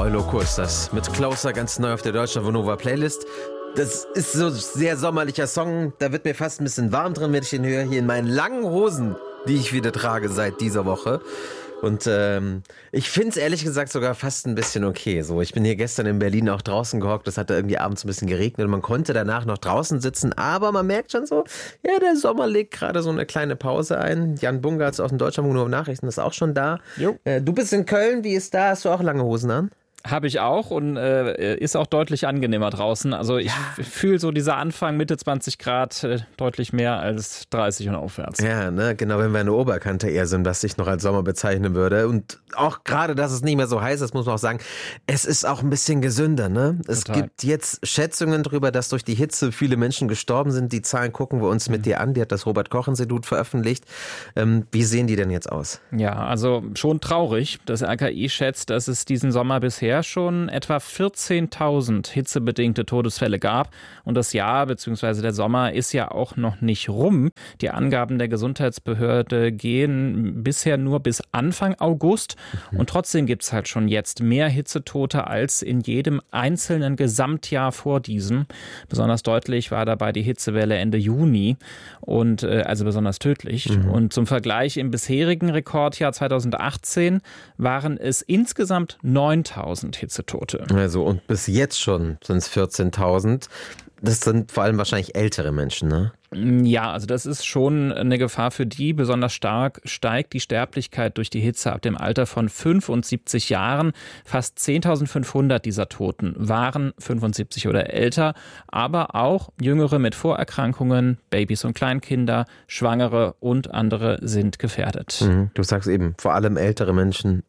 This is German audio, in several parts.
Loco ist das. Mit Closer, ganz neu auf der Deutschlandfunk Nova Playlist. Das ist so ein sehr sommerlicher Song. Da wird mir fast ein bisschen warm drin, wenn ich den höre. Hier in meinen langen Hosen, die ich wieder trage seit dieser Woche. Und ich finde es ehrlich gesagt sogar fast ein bisschen okay. So, ich bin hier gestern in Berlin auch draußen gehockt. Es hat da irgendwie abends ein bisschen geregnet und man konnte danach noch draußen sitzen. Aber man merkt schon so, ja, der Sommer legt gerade so eine kleine Pause ein. Jan Bungartz aus dem Deutschlandfunk Nova Nachrichten ist auch schon da. Du bist in Köln, wie ist da? Hast du auch lange Hosen an? Habe ich auch und ist auch deutlich angenehmer draußen. Also ich fühle so dieser Anfang Mitte 20 Grad deutlich mehr als 30 und aufwärts. Ja, ne, genau, wenn wir eine Oberkante eher sind, was ich noch als Sommer bezeichnen würde. Und auch gerade, dass es nicht mehr so heiß ist, muss man auch sagen, es ist auch ein bisschen gesünder, ne? Es gibt jetzt Schätzungen darüber, dass durch die Hitze viele Menschen gestorben sind. Die Zahlen gucken wir uns mit dir an. Die hat das Robert-Koch-Institut veröffentlicht. Wie sehen die denn jetzt aus? Ja, also schon traurig. Das RKI schätzt, dass es diesen Sommer bisher schon etwa 14.000 hitzebedingte Todesfälle gab. Und das Jahr bzw. der Sommer ist ja auch noch nicht rum. Die Angaben der Gesundheitsbehörde gehen bisher nur bis Anfang August. Und trotzdem gibt es halt schon jetzt mehr Hitzetote als in jedem einzelnen Gesamtjahr vor diesem. Besonders deutlich war dabei die Hitzewelle Ende Juni und also besonders tödlich. Und zum Vergleich im bisherigen Rekordjahr 2018 waren es insgesamt 9.000 Hitzetote. Also und bis jetzt schon sind es 14.000. Das sind vor allem wahrscheinlich ältere Menschen, ne? Ja, also das ist schon eine Gefahr für die. Besonders stark steigt die Sterblichkeit durch die Hitze ab dem Alter von 75 Jahren. Fast 10.500 dieser Toten waren 75 oder älter, aber auch Jüngere mit Vorerkrankungen, Babys und Kleinkinder, Schwangere und andere sind gefährdet. Du sagst eben, vor allem ältere Menschen,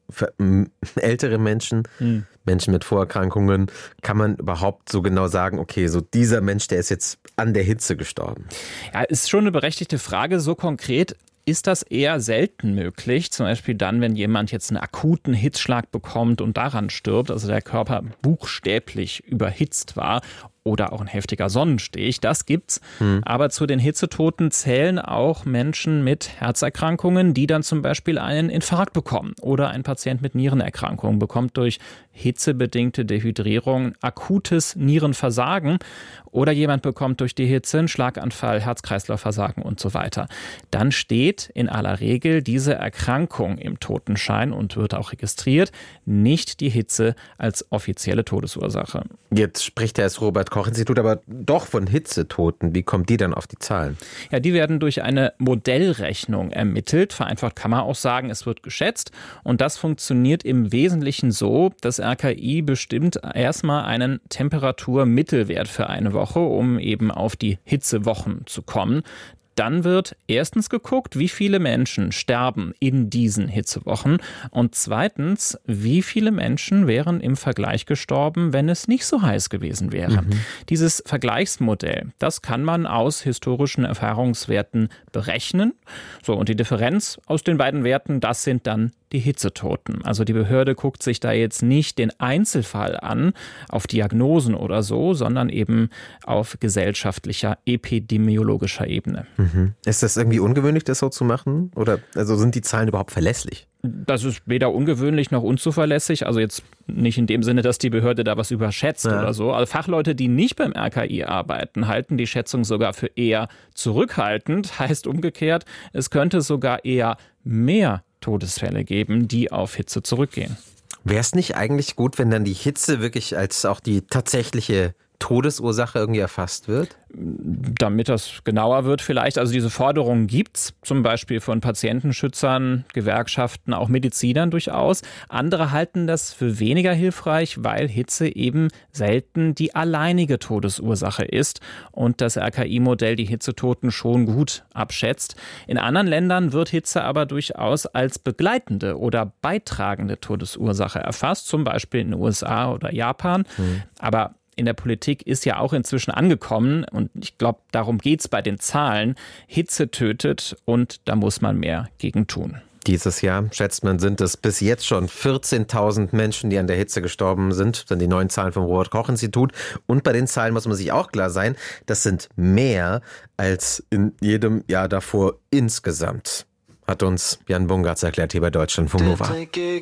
Menschen mit Vorerkrankungen. Kann man überhaupt so genau sagen, okay, so dieser Mensch, der ist jetzt an der Hitze gestorben? Ja, ist schon eine berechtigte Frage. So konkret ist das eher selten möglich. Zum Beispiel dann, wenn jemand jetzt einen akuten Hitzschlag bekommt und daran stirbt, also der Körper buchstäblich überhitzt war. Oder auch ein heftiger Sonnenstich, das gibt's. Aber zu den Hitzetoten zählen auch Menschen mit Herzerkrankungen, die dann zum Beispiel einen Infarkt bekommen. Oder ein Patient mit Nierenerkrankungen bekommt durch hitzebedingte Dehydrierung akutes Nierenversagen. Oder jemand bekommt durch die Hitze einen Schlaganfall, Herz-Kreislauf-Versagen und so weiter. Dann steht in aller Regel diese Erkrankung im Totenschein und wird auch registriert, nicht die Hitze als offizielle Todesursache. Jetzt spricht das Robert-Koch-Institut aber doch von Hitzetoten. Wie kommt die dann auf die Zahlen? Ja, die werden durch eine Modellrechnung ermittelt. Vereinfacht kann man auch sagen, es wird geschätzt. Und das funktioniert im Wesentlichen so, das RKI bestimmt erstmal einen Temperaturmittelwert für eine Woche, um eben auf die Hitzewochen zu kommen. Dann wird erstens geguckt, wie viele Menschen sterben in diesen Hitzewochen und zweitens, wie viele Menschen wären im Vergleich gestorben, wenn es nicht so heiß gewesen wäre. Dieses Vergleichsmodell, das kann man aus historischen Erfahrungswerten berechnen. So, und die Differenz aus den beiden Werten, das sind dann die Hitzetoten. Also die Behörde guckt sich da jetzt nicht den Einzelfall an, auf Diagnosen oder so, sondern eben auf gesellschaftlicher, epidemiologischer Ebene. Ist das irgendwie ungewöhnlich, das so zu machen? Oder also sind die Zahlen überhaupt verlässlich? Das ist weder ungewöhnlich noch unzuverlässig. Also jetzt nicht in dem Sinne, dass die Behörde da was überschätzt oder so. Also Fachleute, die nicht beim RKI arbeiten, halten die Schätzung sogar für eher zurückhaltend. Heißt umgekehrt, es könnte sogar eher mehr Todesfälle geben, die auf Hitze zurückgehen. Wäre es nicht eigentlich gut, wenn dann die Hitze wirklich als auch die tatsächliche Todesursache irgendwie erfasst wird? Damit das genauer wird vielleicht. Also diese Forderungen gibt's zum Beispiel von Patientenschützern, Gewerkschaften, auch Medizinern durchaus. Andere halten das für weniger hilfreich, weil Hitze eben selten die alleinige Todesursache ist und das RKI-Modell die Hitzetoten schon gut abschätzt. In anderen Ländern wird Hitze aber durchaus als begleitende oder beitragende Todesursache erfasst, zum Beispiel in den USA oder Japan. Aber in der Politik ist ja auch inzwischen angekommen und ich glaube, darum geht's bei den Zahlen. Hitze tötet und da muss man mehr gegen tun. Dieses Jahr, schätzt man, sind es bis jetzt schon 14.000 Menschen, die an der Hitze gestorben sind. Das sind die neuen Zahlen vom Robert-Koch-Institut. Und bei den Zahlen muss man sich auch klar sein, das sind mehr als in jedem Jahr davor insgesamt. Hat uns Jan Bungartz erklärt hier bei Deutschlandfunk Nova.